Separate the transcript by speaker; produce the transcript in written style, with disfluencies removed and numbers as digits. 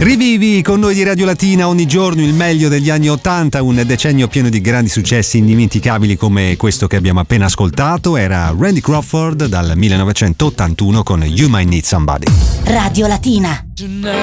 Speaker 1: Rivivi con noi di Radio Latina ogni giorno il meglio degli anni '80, un decennio pieno di grandi successi indimenticabili come questo che abbiamo appena ascoltato. Era Randy Crawford dal 1981 con You Might Need Somebody.
Speaker 2: Radio Latina.